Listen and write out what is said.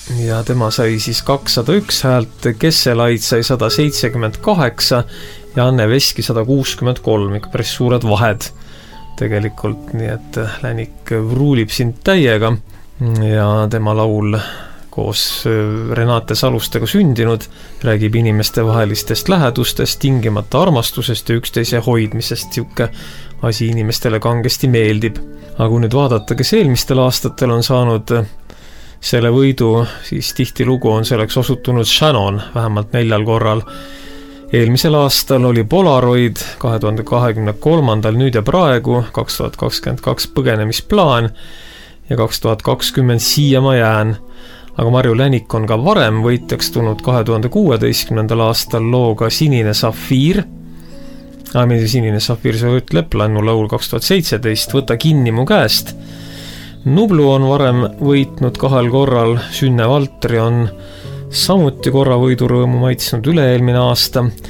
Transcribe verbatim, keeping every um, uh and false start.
ja tema sai siis kakssada üks häält, Kesselaid sai sada seitsekümmend kaheksa ja Anne Veski sada kuuskümmend kolm, ikka päris suured vahed tegelikult, nii et Länik ruulib sind täiega ja tema laul koos Renate Salustega sündinud räägib inimeste vahelistest lähedustest, tingimata armastusest ja üksteise hoidmisest, siuke asi inimestele kangesti meeldib. Aga kui nüüd vaadata, kes eelmistel aastatel on saanud selle võidu, siis tihti lugu on selleks osutunud Shannon vähemalt neljal korral. Eelmisel aastal oli Polaroid, kahe tuhande kahekümne kolmandal nüüd ja praegu, kaks tuhat kakskümmend kaks põgenemisplaan ja kaks tuhat kakskümmend Siia ma jään. Aga Marju Länik on ka varem võitjaks tulnud kahe tuhande kuueteistkümnendal aastal looga Sinine Safiir. Aamine Sinine Safiir, see ütleb Lannu laul kaks tuhat seitseteist, Võta kinni mu käest. Nublu on varem võitnud kahel korral, Sünne Valtri on samuti korra võidurõõmu maitsnud üle eelmine aasta